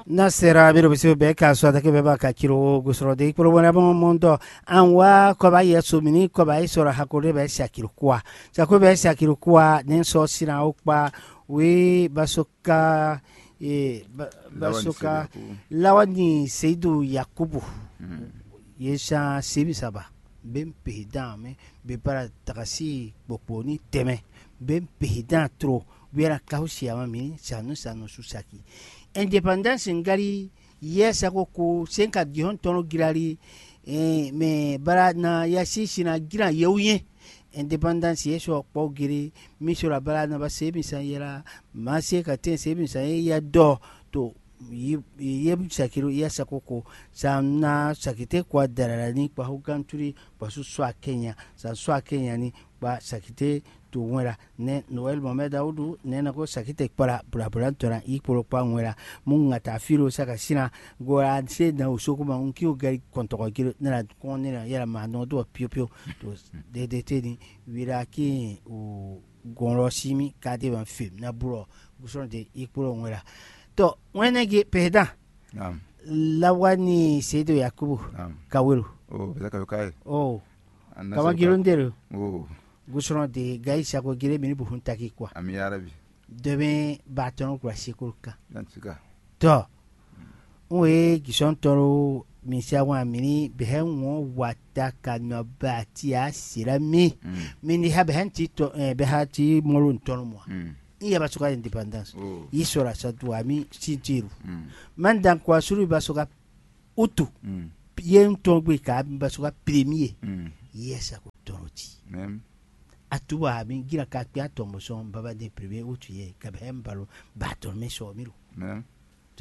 nasera biro bisi be ka so da ke be ba ka kiro gusro de pro bona bon mondo anwa ko ba yeso mini ko ba isora hakore be shakiro kwa sa ko be shakiro kwa nen so sina okpa we basoka basoka lawani seidu yakubu yesha sebi saba bem pehidame be para takasi bokoni teme bem pehidan tro wera kausi amami sanu susaki independence ngari yesa ko senka gihon tono girari me bara na yasisi na gira yewye independence yeso ko giri misura bara na ba sebi sayera ma se ka ten sebi sayya do to yeb sakiru yesa ko samna sakite kwa dararani kwa huganturi kwa suswa Kenya sa swa Kenya ni kwa sakite to wera ne Noel Mohamed Audu ne na ko sakite para tora ikoro kwa wera munga tafiro saka sina gora se na usoko ma unki ogari kontoko kilo na ko ne na yara ma no do pio to de ni wira ki o gonro simi kade ban film na buro guson de ikoro wera to wenege pehda lawani Seidu Yakubu kawiru bezaka kai kama girondero gusron de gaisha ko gire mini buhunta ki kwa ami arabi debe baton kwa sikulka dantika to we gison toro misia wa mini behen wo wata kana bati asirami mini ha behen ti to behati molun tono mo iya basuka independence isora sadu ami sintiru mandan kwa suru basuka utu yen tongwe ka basuka premier yesa ko toroti atuwa mi gira ka pia tombo son baba de premier utu ye ka bem balo baton me so miru to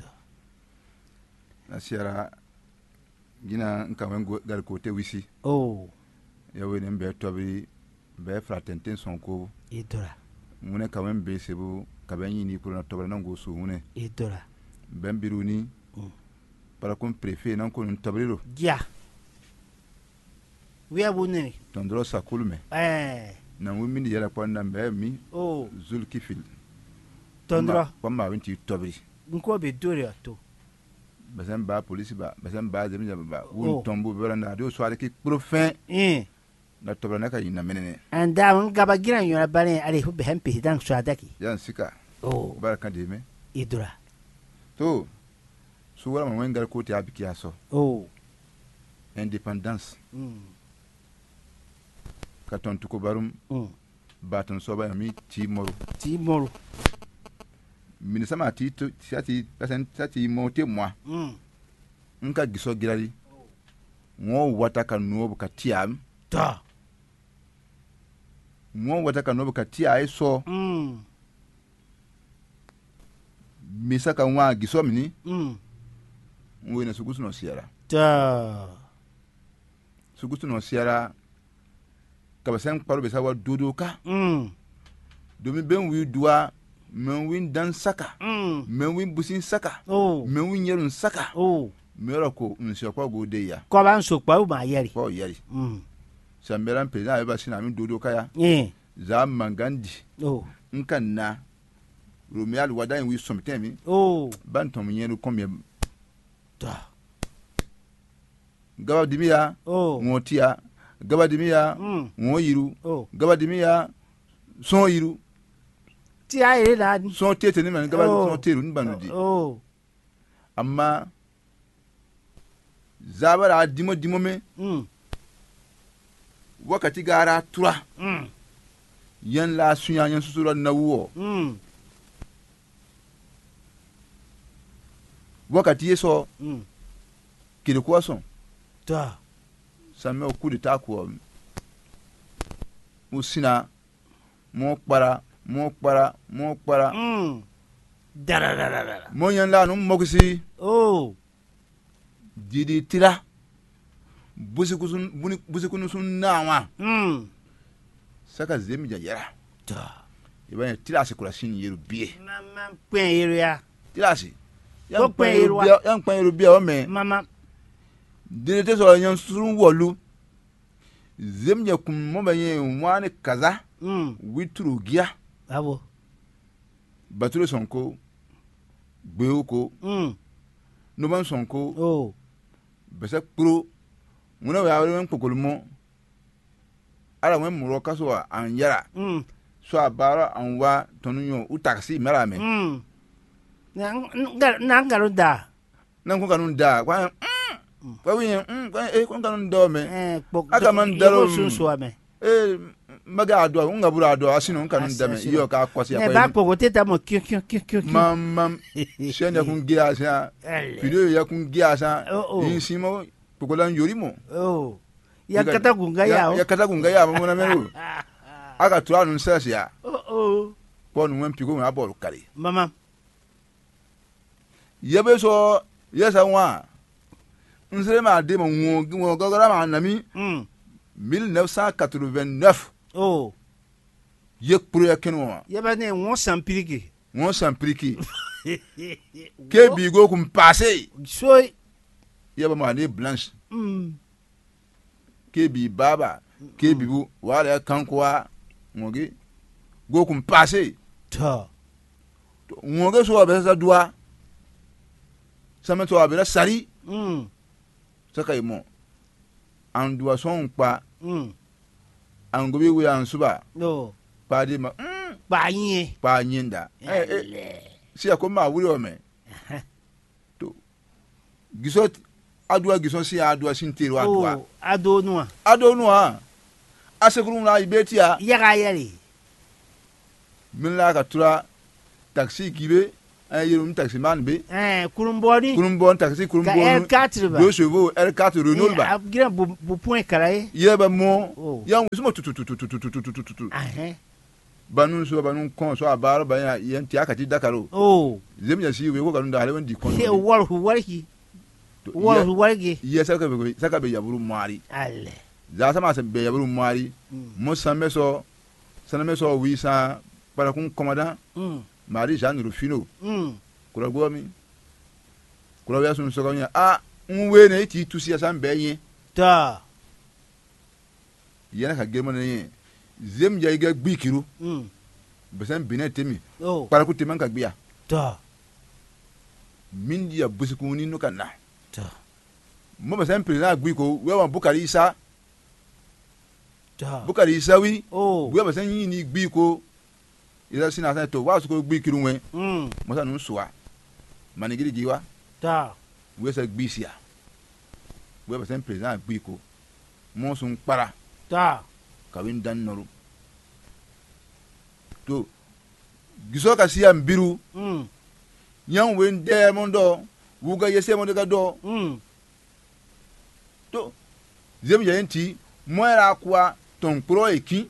asiara gina nkawen gal kote wisi yawe ne mbe tobi be fraternité sonko idora mune kawen be sebu kaben yini pour na tobre nango so mune idora ben biruni para comme préfet nan ko tobrero ya we abune tondro sakulme na wumini yara ponna mbe mi zulkifil tondro pamba winti tobri nko be dore to basan ba police ba basan ba zemi ba wun tombo bela na do soare ki profin na tobra na ka yina menene anda mun gaba giran yona bane ale hu be hempe dan so adaki yan sika baraka de me idura to so wala mo ngal ko ti abiki aso independence ka ton tuko barum baton soba mi timoro mini sama ti to sati pasen sati monte moi nka giso girali ngo wata ka no ka tiam ta ngo wata ka no ka tia iso misa ka nwa giso mini ngwe na sugusu no siara ta sugusu no siara ka basen paro be sawa dodo ka domi ben wi dua men win dan saka men win busin saka men win yerun saka mero ko nsio kwa go de ya ko ban so pa u ma yeri ko yeri samberan pe na ba sina min dodo kaya za mangandi nkanna romial wadan wi somtemi ban tom yeru komye ta gawa dimiya ngotia gawa dimiya ngoyiru gawa dimiya son yiru ti aire la son tete ni man gaba son teru ni banudi amma zabara dimo me wakati gara tura yan la sunya yan susura na wo wakati yeso kile kwa son ta samme ku de ta ko musina mo para dararara mo yan la no mokusi didi tira busikunu sun nawa saka zemi jajara ta ibanya tira se kula sin yeru bie mama pen yeru ya tira se yan pen yeru bie o me mama didi te so yan sun wolu zemi ya kum mo banye wani kaza witru gia abo batule sonko gbeoko no ban sonko Oh. bese pro muna wa wen pokolmo ala wen muro kaso an yara so abara an wa tonunyo u taxi mera me Na ngaro da. nan ko kanun da kwa kwa wi ko kanun do me Aga man daro sunsu ame. maga ado nga bura ado asino kanun da me yo ka kwasi Ne ba pogo teta mo kyo. mam shenya kun gia sa video ya kun gia sa insimo pokolan yorimo Oh. Ya kata gunga ya. Ya kata gunga ya mo na meru aga tura nun sasa ya ko nun pigo ma bol kare Mama. Yabe so yesa wa nsere ma de mo ngo gogora ma nami 1989 Oh. yek pro ya kenwa Yaba ne won sampiriki. won sampriki ke bigo kum passé So yaba ma ne blanche ke bi baba ke bibu wala kankwa ngogi go kum passé ta. ngoge so ba sa dua sama to abira sari saka imo an dua son pa an gobi wi an suba No. pa di ma Ba yin. pa nyinda si akoma wuri o me to gisot adua gison si adua sintiru adua Oh, ado no. ado no a asekuru na ibetia Yaga yali. min la ka tura taxi kibe yerum taxi man be Kurumboni. kurumbon taxi kurumbon R4 ba. 2 chevaux R4 Renault ba Gira bu point karaye. yeba mo ya wismo tutu banun so banun kon so abaro ba ya yanti akati dakaro Oh. zem ya si we ko kanun da hale won di kon He warhi. Wargi. ye saka be yaburu mari Alle. za sama se be yaburu mari mo samme so saname so wi sa para kun commandant mari Jean Rufino kula gomi kula ya sun so ganya nwe ne ti tusi ya san be yin Ta. yana ka gema ne zem ya iga gbikiru besan bine temi Oh. para ku teman ka gbiya Ta. min dia busikuni no kana Ta. mo besan president gbiko we wan Bukari Isa Ta. Bukari Isa wi Oh. we besan yin ni gbiko ila sina sa to wa su ko gbikiru we mo sa nu suwa manigiri jiwa Ta. we sa gbisia we besan president gbiko mo sun para Ta. kawin dan noru to giso ka siya mbiru yan wen de mondo wuga yese mondo ga do to zem yenti moera kwa ton pro eki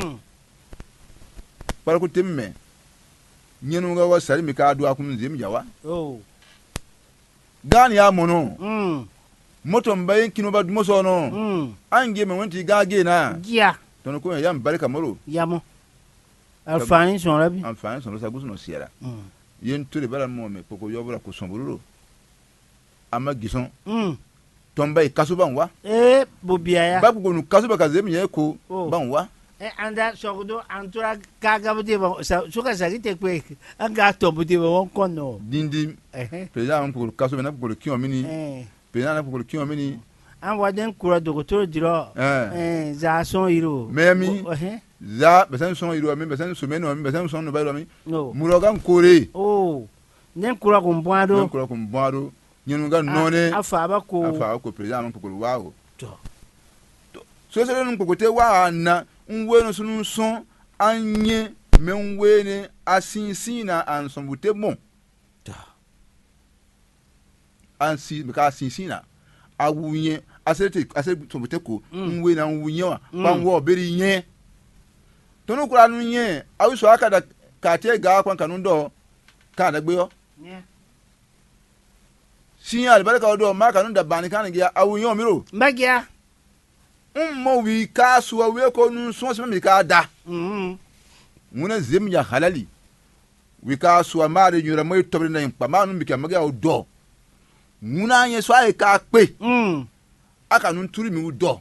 para ku temme nyenu ga wasari mi ka do akun zem yawa Oh. gani ya mono moto mbayin kino ba dumo so no ange me wenti ga ge na Gia. ton ko ya mbarika moro Yamo. Alfani son rabi. enfin son sa gusu no siera yen tule bala mo me poko yobra ko sombururo ama gison tomba ikaso banwa Bobiaya. babu ko nu kaso ba kazem ye ko Oh. banwa Anda sokudo antura kaga bude ba suka sagite kwe anga to bude ba won kono. dindi president ko kaso na ko kiyo mini president na ko kiyo mini An waden kura docteur diro za son iro. memi za besan son iro mi besan so meno mi besan son no ba iro mi murogan kore Oh. Nen kura ko mbwado. nen ko mbwado nyenu ga none afa ko president ko wawo to so nun ko te wa na nwe no sunu son anye menwe ne asinsin na ansonbute bon ansi ka asinsin na awunye asete sonbute ko nwe na nwunye wa banwo beri nye tonu kura nu nye awiso aka da ka te ga kwan kanu do ka da gbe yo sin albarka do ma kanu da bani kan ga awunye o miro mbagia mo wi ka suwa we ko nun so se mi ka da muna zem ya halali wi ka suwa ma de nyura mo tobre na impa ma nun bi ka maga o do muna anye so ai ka pe aka nun turi mi do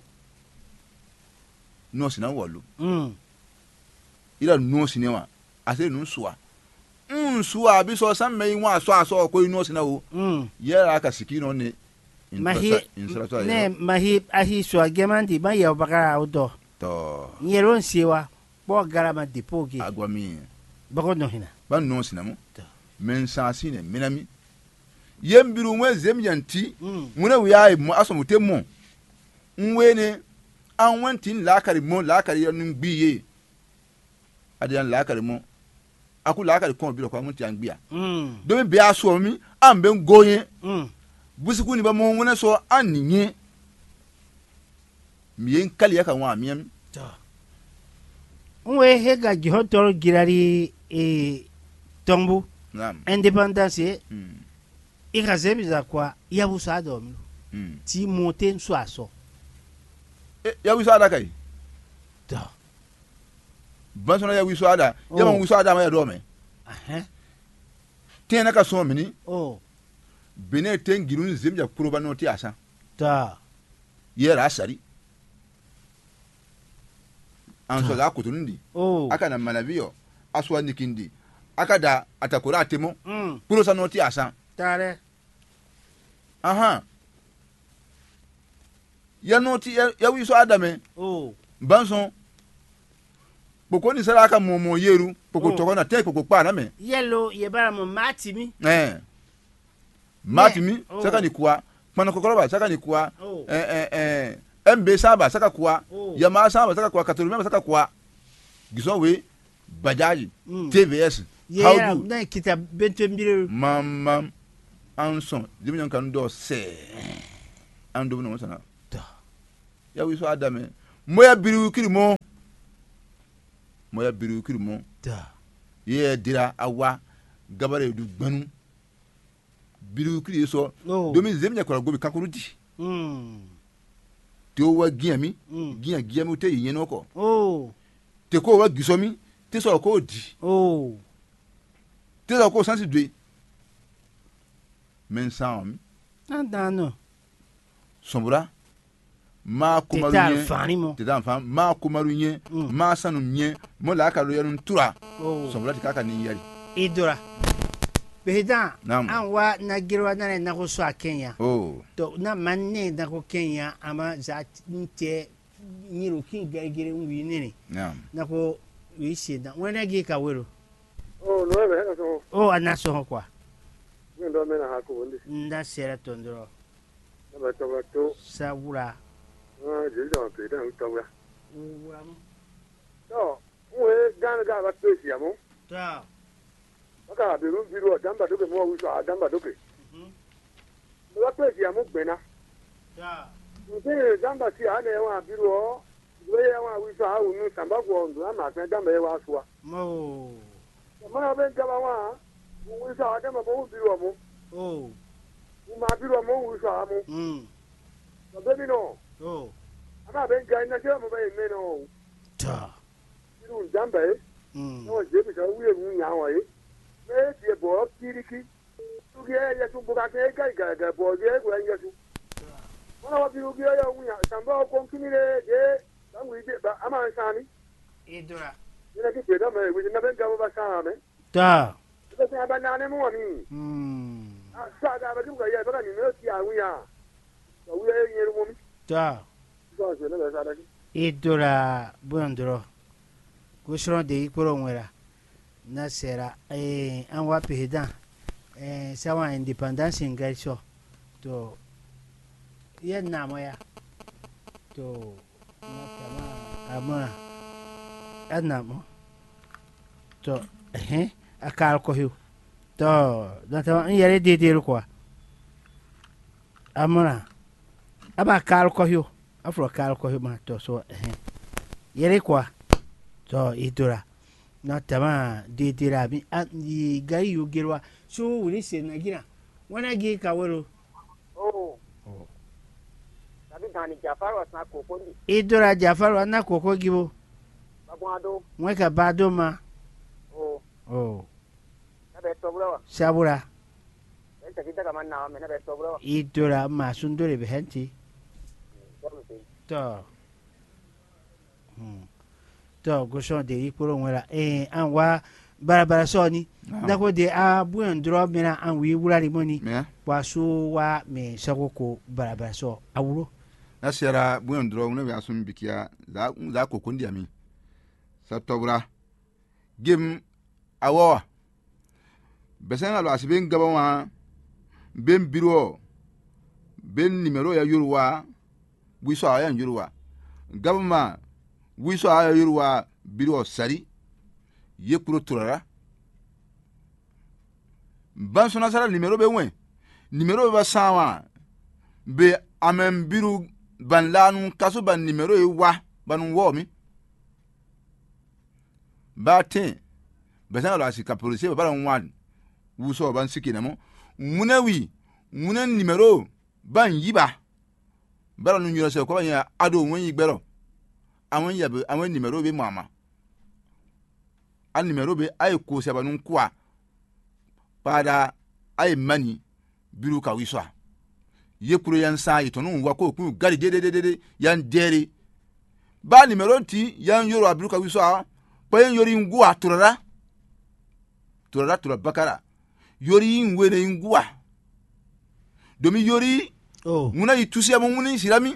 no sina wolu ila no sinewa ase nun suwa man suwa bi so san mai wa so ko ino sina wo yera aka sikino ne mahi ne mahi ahi so agemandi ba ya bakara odo to yeron siwa bo garama dipogi agwami bako no hina ba no sina mo men sansi ne minami yembiru mwe zemyanti muna wiya mu aso mutemo nwene an wantin lakari mo lakari yanun biye adiyan lakari mo aku lakari kon bi ko mun ti an biya do me biya so mi an ben goye busiku ni ba mo wona so an ninye miyen kali ya kan wa miyam we hega jihotoro girari tombu independence ikazebi za kwa ya busado mi ti monte so aso ya wisada kai to bansona ya wisada ya man wisada ma ya do me tena ka so mini bene tengirun zemja kuroba noti asa ta yera asari anso ga kutundi aka na manabiyo aswa nikindi aka da atakura atemo kuro sa noti asa tare aha ya noti ya wiso adame banson poko ni sara aka momo yeru poko toko na te poko pa na me yellow ye bara mo matimi matimi saka ni kuwa pana kokoroba saka ni kuwa MB saba saka kuwa yama saba saka kuwa katulumema saka kuwa gison we bajaji TVS how do na kita bentembire mam anson diminyon kan do se ando no sana ya wiso adame moya biru kirimo ye dira awa gabare du gbanu biru kiri so domi zemnya kwa gobi kakurudi te o wa giami giami te yen oko te ko wa gisomi te so ko di te so ko sansi dwe men sam andano sombura ma kumaru nye te dan fam ma kumaru nye ma sanu nye mo la ka lo yanu tura sombura tikaka ni yari idora behida anwa na girwa na ko so Kenya to na manne na ko Kenya ama za nte nyiru kin gagire nwi nene na ko wi sheda wena gi ka wero no be na so anaso kwa ndo mena ha ko ndi nda sera tondro na to sabura jildo pe da utawra to we gan ga ba pesi amo ta aka biru damba doke mo wi so damba doke ba pesi amo gbena ta nte damba si ane wa biru o we wa wi so awu nu samba go ndo ama kan damba e wa so mo ma be gaba wa wi so damba mo biru mo ma biru mo wi so amo so be no ama ben ga na je mo be me no ta biru damba e no je bi ka wi mu nya wa e me ti bo kiriki tu ge ya tu bu ka ke ga bo ge go ya tu wala wa biru ge ya mu nya samba ko kini le je ba wi de ba ama sani idora ina ki je da me wi na ben ga ba sa me ta ko sa ba na ne mo ni sa ga ba ku ga ya ba ni me ti a wi ya ba wi ya yeru mo mi ta so je na ba sa da ki idora bondro kushron de ikoro nwera na sera anwa pehida sawa independence ngai to ye na moya to na kama ama anamo to akal ko hu to da ta yare de ko amana aba kal ko hu afro kal ko hu ma to so yare kwa to idora na tama de rabi ni gari yu girwa so wuri se na gina wana gi ka woro tabi tani Jafar wa na koko ndi idora Jafar wa na koko gibo bagwado mwe ka bado ma na be tobura sabura ta kita kama na me na be tobura idora ma sundore be henti to to goshon de ikoro nwera anwa barabara so ni da ko de a buyan drop mena an wi wurare moni wa so wa me sagoko barabara so awuro na sera buyan drop ne ya sun bikiya za ko kundi ami sa tobra gem awo besen alo asibin gaban wa ben biro ben numero ya yurwa wiso aya yurwa gabma wiso aya yurwa biro sari ye kuro turara ban sona sara numero be wen numero be sawa be amen biru ban lanu kaso ban numero e wa ban wo mi ba ten besen alo asika police ba ban wan wuso ban sikina mo munawi munan numero ban yiba bara nu nyoro se ko ya ado won yi gbero awon yabe awon numero be mama an numero be ay ko se banun kwa pada ay mani biru ka wiswa yekuro yan sa itonu wa ko ku gari de yan deri ba numero ti yan yoro abiru ka wiswa pa yan yori ngwa turara bakara yori ngwere ngwa domi yori muna yitusi amo muni sirami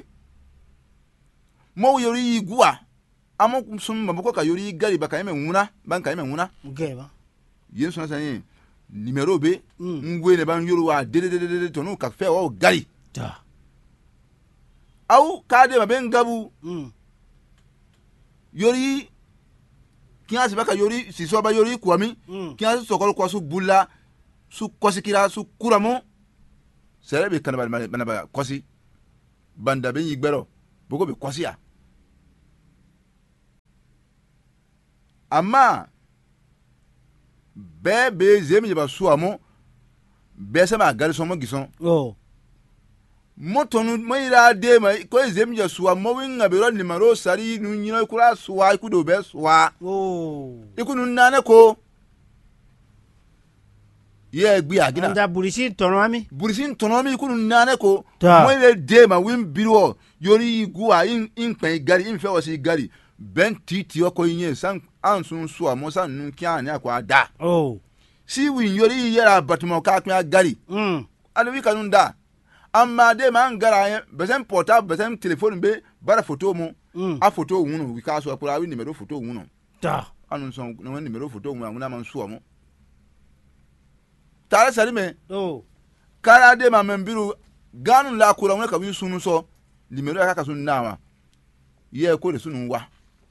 mo yori igwa amo sum maboko ka yori gari baka yeme muna banka yeme muna ngeba yen sona sanye numero be ngwe ne ban yoro wa de tonu ka fe wa gari ta au ka de maben gabu yori kiasi baka yori siso ba yori kwami kiasi sokol kwa su bula su kosikira su kuramo sere be kanaba manaba kosi banda be yigbero boko be kosi ya ama be zemi ba suamo be se ma gari so mo gison motonu mayira de ma ko zemi je suamo winga be ro ni maro sari nu nyino kura suwa ikudo be suwa ikunu nane ko ye gbi agina nda burisi tonomi kunu nane ko moyle de ma win biro yori igua in pen gari in fe wasi gari ben titi o ko yin san ansun so amo san nu kian ni akwa da si win yori yera batmo ka kan gari anu wi kanun da amma de man gara besen portable besen telephone be bara photo mu a photo wunu wi ka so akura wi numero photo wunu ta anu son no numero photo wunu nguna man so amo tare sari me kara de ma membiru ganu la kura wona ka wi sunu so numero aka sun nawa ye ko de sunu wa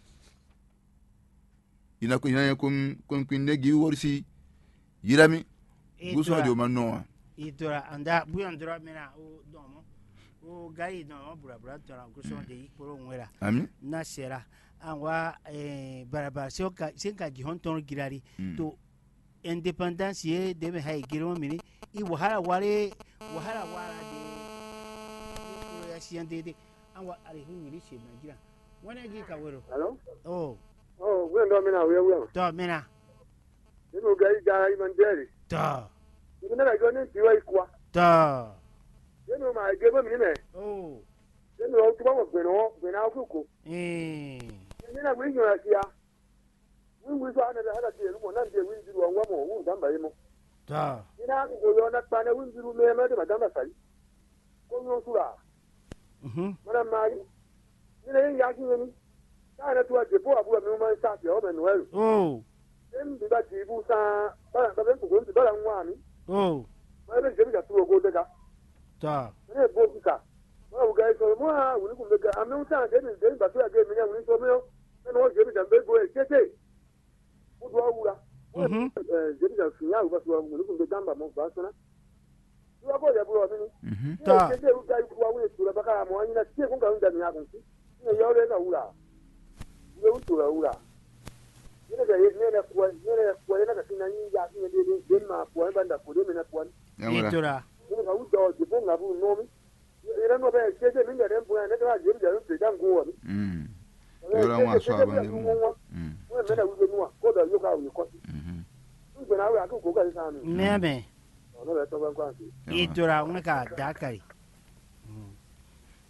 ina kun ne gi worsi yirami guso de ma no itora anda buyan dora mena o domo o gari no bura tora guso de ikoro nwera na sera anwa baraba senka gihon ton girari to independence ye de me hay giro mini I wahala wara de ya siyan de anwa ari hu mini she Nigeria wana gi ka wero hello we ndo mena we to mena ino ga ija iman deri to ino na go ni tiwa ikwa to ino ma ge bo mini me ino o tuba mo gbena okuko ino na we nyo asia we so ana da ti elu mo na de we ndiru onwa mo wu ndamba yimo ta ina ko yo na pa na we ndiru me de madamba sali ko no sura mana mari ina yin ya kinni na tuwa je bo abu mi ma sa ti o me no elu em bi ba ti bu sa ba ben ko ndi ba nwa mi ba be je bi ka tuwo go de ka ta ne bo bi ka wa u ga so mo ha wu ni ku ga amu sa de ba tu ga mi na wu ni so me o no je bi ka be go e tete u do awura je bi ka fi ya u ba so wu ni ku damba mo ba so na tu ba ya bu o mi ta tete u ga ku wa wu ni tu ba ka mo anyi na ti ku ka nda mi ya ku si ne yo le na wura ne u tu la wura ne ga ne na ku ne na ka tin na ni ya ni de ma ku ba nda ku de me na ku itora ne ga u do je bo na bu no mi ira no be tete mi ga den bu na ka je bi ja u dan ku wo mi yora wa so ba ni we me na wu nu ko da yo ka wu ko u be na we aku ko ga sa mi meme no be to ban kwa si itora unaka dakari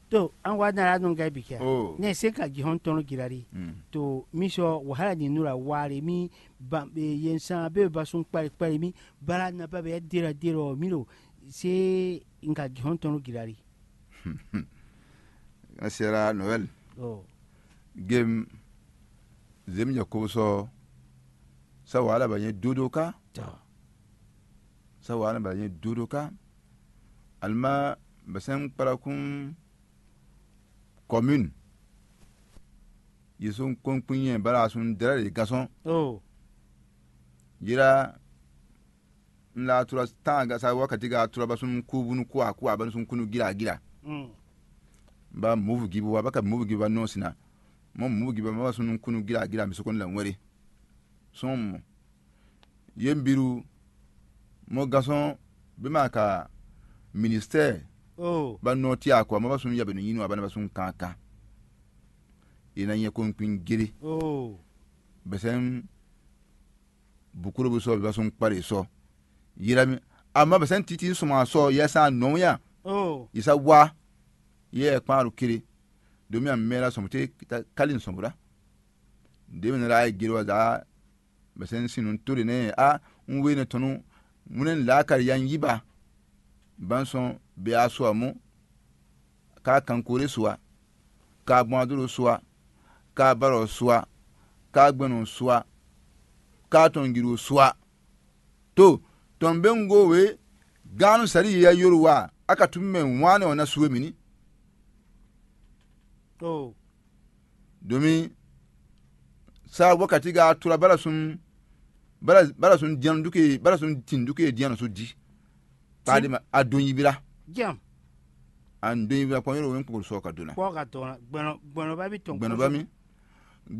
to an wa na non ga bikia Oh. ne se ka gi hon tono girari to mi so wahala ni nura ware mi ba yensa be ba sun pare mi bara na ba be dira miro se inga gi hon tono girari Asera Noel oh game zem Yakubu so sa wala ba ye dodoka ta sa wala ba ye dodoka alma basan parakun commune yisun konkunye bara sun dara de gason oh yira la tura tanga sa wakati ga tura basun kubunu kwa ban sun kunu gira ba move gibu wa baka move gibu no sina mo move gibu ma sun kunu gira mi sokon lan wari som yembiru mo gason be maka ministère oh ba noti akwa ma basun yabe nyinu abana basun kanka ina nye konpin giri oh besen bukuru bu so basun pare so yirami amma besen titi suma so yesa noya oh isa wa ye kparu kiri domi am mera somte kalin somura demi na ay giro da besen sinun turi ne a unwe ne tonu munen lakar yan yiba banson be aso amu ka kankore suwa ka bwaduru suwa ka baro suwa ka gbenu suwa ka tongiru suwa to tombengo we ganu sari ya yoruwa aka tumme wane ona suwe mini oh domin sa wakati ga tura bara sun diyan duke bara sun tin duke diyan su di tadi ma adon yibira jam an don yibira ko yoro wen ko so ka dona ko ka to gbeno ba bi ton gbeno ba mi